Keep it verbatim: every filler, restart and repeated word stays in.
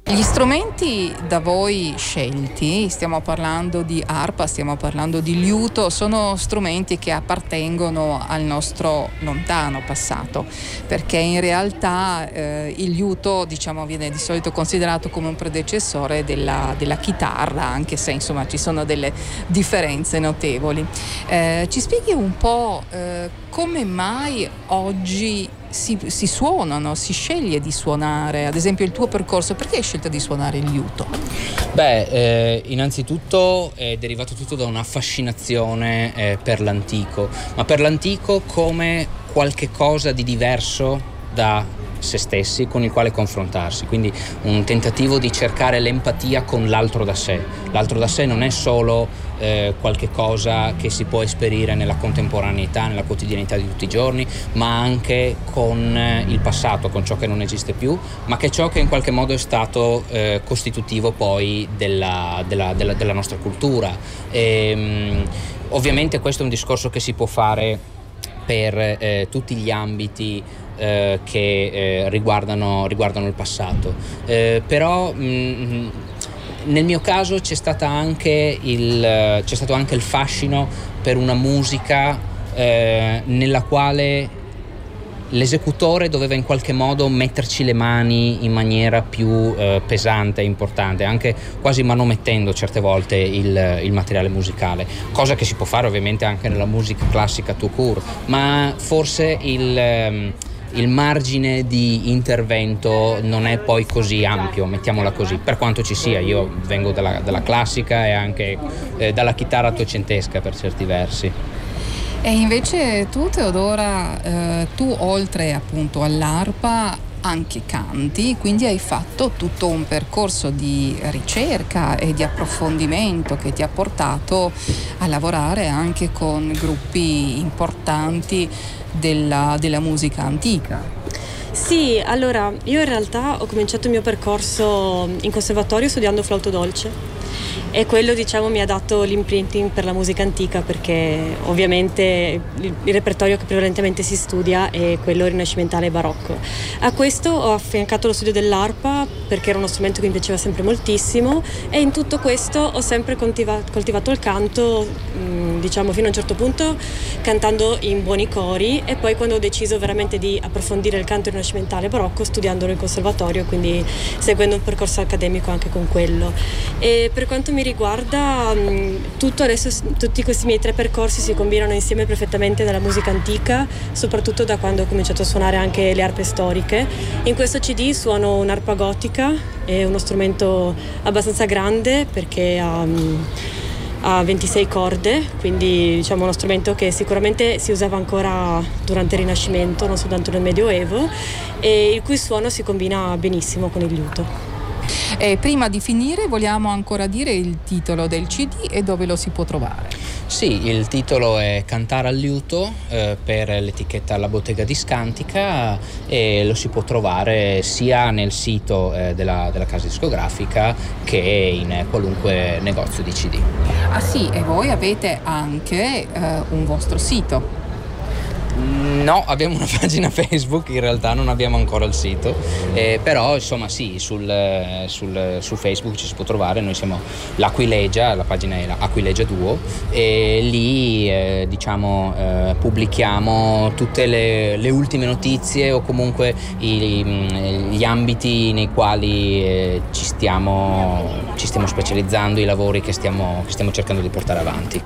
Gli strumenti da voi scelti, stiamo parlando di arpa, stiamo parlando di liuto, sono strumenti che appartengono al nostro lontano passato, perché in realtà eh, il liuto, diciamo, viene di solito considerato come un predecessore della, della chitarra, anche se insomma ci sono delle differenze notevoli. Eh, ci spieghi un po' eh, come mai oggi Si, si suonano, si sceglie di suonare, ad esempio il tuo percorso, perché hai scelto di suonare il liuto? Beh, eh, innanzitutto è derivato tutto da una fascinazione eh, per l'antico, ma per l'antico come qualche cosa di diverso da se stessi, con il quale confrontarsi, quindi un tentativo di cercare l'empatia con l'altro da sé. L'altro da sé non è solo eh, qualche cosa che si può esperire nella contemporaneità, nella quotidianità di tutti i giorni, ma anche con eh, il passato, con ciò che non esiste più, ma che è ciò che in qualche modo è stato eh, costitutivo poi della, della, della, della nostra cultura. E, mh, ovviamente questo è un discorso che si può fare per eh, tutti gli ambiti eh, che eh, riguardano, riguardano il passato, eh, però mh, nel mio caso c'è stata anche il, c'è stato anche il fascino per una musica eh, nella quale l'esecutore doveva in qualche modo metterci le mani in maniera più eh, pesante e importante, anche quasi manomettendo certe volte il, il materiale musicale, cosa che si può fare ovviamente anche nella musica classica tout court, ma forse il, il margine di intervento non è poi così ampio, mettiamola così, per quanto ci sia. Io vengo dalla, dalla classica e anche eh, dalla chitarra ottocentesca per certi versi. E invece tu, Teodora, eh, tu oltre appunto all'arpa anche canti, quindi hai fatto tutto un percorso di ricerca e di approfondimento che ti ha portato a lavorare anche con gruppi importanti della, della musica antica. Sì, allora io in realtà ho cominciato il mio percorso in conservatorio studiando flauto dolce. E quello, diciamo, mi ha dato l'imprinting per la musica antica, perché ovviamente il, il repertorio che prevalentemente si studia è quello rinascimentale e barocco. A questo ho affiancato lo studio dell'arpa perché era uno strumento che mi piaceva sempre moltissimo, e in tutto questo ho sempre coltiva, coltivato il canto, mh, diciamo fino a un certo punto cantando in buoni cori, e poi quando ho deciso veramente di approfondire il canto rinascimentale e barocco studiandolo in conservatorio, quindi seguendo un percorso accademico anche con quello. E per quanto mi riguarda, tutto adesso, tutti questi miei tre percorsi si combinano insieme perfettamente nella musica antica, soprattutto da quando ho cominciato a suonare anche le arpe storiche. In questo C D suono un'arpa gotica, è uno strumento abbastanza grande perché ha, ha ventisei corde, quindi diciamo uno strumento che sicuramente si usava ancora durante il Rinascimento, non soltanto nel Medioevo, e il cui suono si combina benissimo con il liuto. E prima di finire vogliamo ancora dire il titolo del C D e dove lo si può trovare. Sì, il titolo è Cantare al liuto eh, per l'etichetta La Bottega di Scantica, e lo si può trovare sia nel sito eh, della, della casa discografica che in qualunque negozio di C D. Ah sì, e voi avete anche eh, un vostro sito. No, abbiamo una pagina Facebook, in realtà non abbiamo ancora il sito, eh, però insomma sì, sul, sul, su Facebook ci si può trovare. Noi siamo l'Aquilegia, la pagina è l'Aquilegia Duo, e lì eh, diciamo eh, pubblichiamo tutte le, le ultime notizie, o comunque i, gli ambiti nei quali eh, ci stiamo, ci stiamo specializzando, i lavori che stiamo, che stiamo cercando di portare avanti.